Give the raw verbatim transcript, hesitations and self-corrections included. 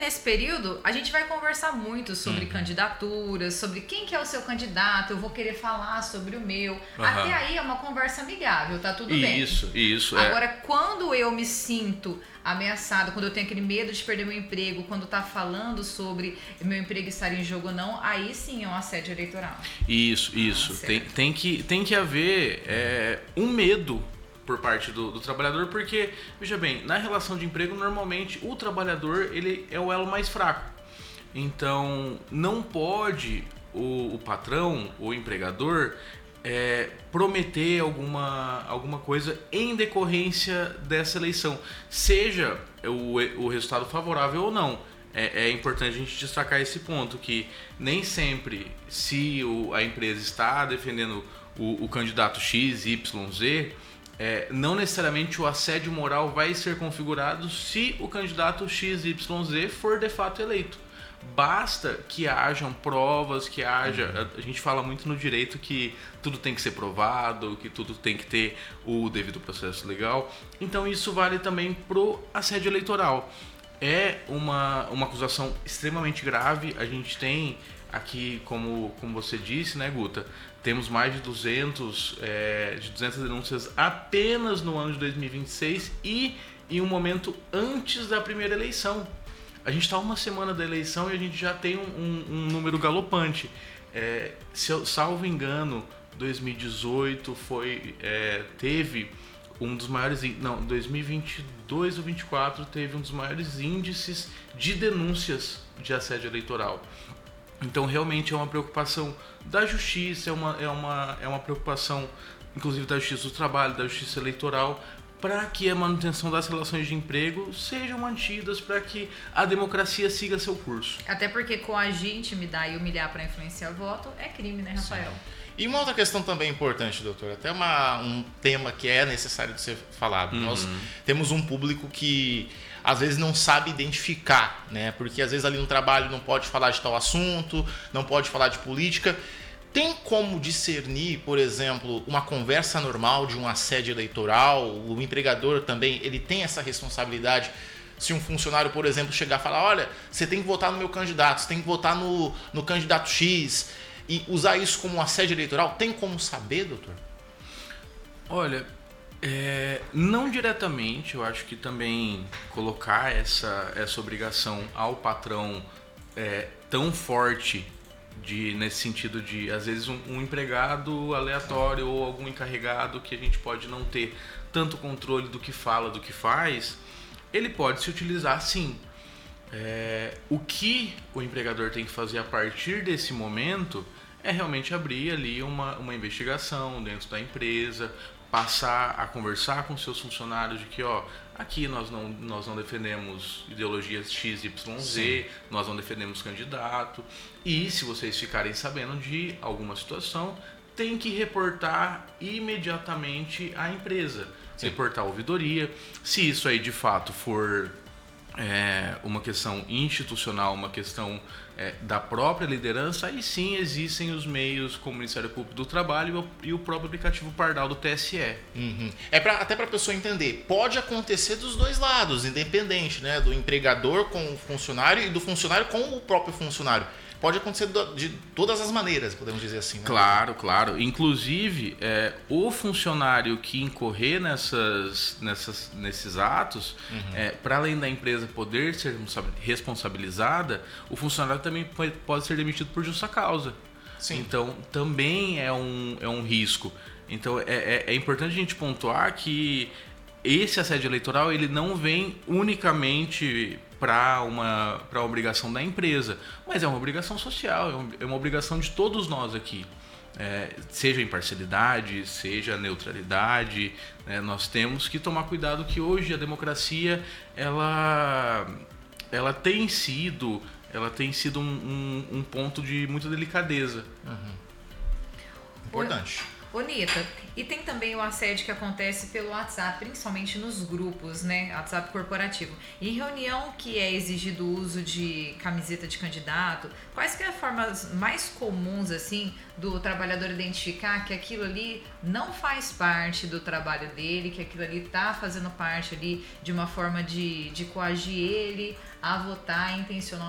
Nesse período, a gente vai conversar muito sobre Uhum. candidaturas, sobre quem que é o seu candidato, eu vou querer falar sobre o meu. Aham. Até aí é uma conversa amigável, tá tudo bem. Isso, isso. é. Agora, quando eu me sinto ameaçada, quando eu tenho aquele medo de perder meu emprego, quando tá falando sobre meu emprego estar em jogo ou não, aí sim é um assédio eleitoral. Isso, isso. Ah, tem, certo. tem, que, tem que haver é, um medo por parte do, do trabalhador, porque, veja bem, na relação de emprego, normalmente o trabalhador ele é o elo mais fraco. Então, não pode o, o patrão, o empregador, é, prometer alguma, alguma coisa em decorrência dessa eleição, seja o, o resultado favorável ou não. É, é importante a gente destacar esse ponto, que nem sempre, se o, a empresa está defendendo o, o candidato X, Y, Z, é, não necessariamente o assédio moral vai ser configurado se o candidato X, Y, Z for de fato eleito. Basta que hajam provas, que haja... A gente fala muito no direito que tudo tem que ser provado, que tudo tem que ter o devido processo legal. Então isso vale também pro assédio eleitoral. É uma, uma acusação extremamente grave. A gente tem aqui, como, como você disse, né, Guta? Temos mais de duzentos, é, de duzentas denúncias apenas no ano de dois mil e vinte e seis e em um momento antes da primeira eleição. A gente está uma semana da eleição e a gente já tem um, um, um número galopante. É, se eu salvo engano, dois mil e dezoito foi, é, teve um dos maiores... Não, dois mil e vinte e dois ou vinte e quatro teve um dos maiores índices de denúncias de assédio eleitoral. Então, realmente é uma preocupação da justiça, é uma, é uma, é uma preocupação, inclusive, da justiça do trabalho, da justiça eleitoral, para que a manutenção das relações de emprego sejam mantidas, para que a democracia siga seu curso. Até porque coagir, intimidar e humilhar para influenciar o voto é crime, né, Rafael? Sim. E uma outra questão também importante, doutor, até uma, um tema que é necessário de ser falado. Uhum. Nós temos um público que às vezes não sabe identificar, né? Porque às vezes ali no trabalho não pode falar de tal assunto, não pode falar de política. Tem como discernir, por exemplo, uma conversa normal de um assédio eleitoral? O empregador também, ele tem essa responsabilidade. Se um funcionário, por exemplo, chegar e falar, olha, você tem que votar no meu candidato, você tem que votar no, no candidato X, e usar isso como um assédio eleitoral, tem como saber, doutor? Olha, é, não diretamente, eu acho que também colocar essa, essa obrigação ao patrão é, tão forte, de, nesse sentido de, às vezes, um, um empregado aleatório ou algum encarregado que a gente pode não ter tanto controle do que fala, do que faz, ele pode se utilizar sim. É, o que o empregador tem que fazer a partir desse momento é realmente abrir ali uma, uma investigação dentro da empresa, passar a conversar com seus funcionários de que, ó, aqui nós não, nós não defendemos ideologias X, Y, Z, sim, nós não defendemos candidato, e se vocês ficarem sabendo de alguma situação, tem que reportar imediatamente à empresa, sim, reportar a ouvidoria. Se isso aí de fato for é, uma questão institucional, uma questão é, da própria liderança, aí sim existem os meios como o Ministério Público do Trabalho e o próprio aplicativo Pardal do T S E. Uhum. É pra, até para a pessoa entender, pode acontecer dos dois lados, independente, né, do empregador com o funcionário e do funcionário com o próprio funcionário. Pode acontecer de todas as maneiras, podemos dizer assim, né? Claro, claro. Inclusive, é, o funcionário que incorrer nessas, nessas, nesses atos, uhum, é, para além da empresa poder ser responsabilizada, o funcionário também pode ser demitido por justa causa. Sim. Então, também é um, é um risco. Então, é, é, é importante a gente pontuar que esse assédio eleitoral ele não vem unicamente para uma, para a obrigação da empresa, mas é uma obrigação social, é uma, é uma obrigação de todos nós aqui. É, seja imparcialidade, seja neutralidade, né? Nós temos que tomar cuidado que hoje a democracia ela, ela tem sido, ela tem sido um, um, um ponto de muita delicadeza. Uhum. Importante. Bonita. E tem também o assédio que acontece pelo WhatsApp, principalmente nos grupos, né? WhatsApp corporativo. Em reunião que é exigido o uso de camiseta de candidato, quais que são as formas mais comuns, assim, do trabalhador identificar que aquilo ali não faz parte do trabalho dele, que aquilo ali tá fazendo parte ali de uma forma de, de coagir ele a votar intencionalmente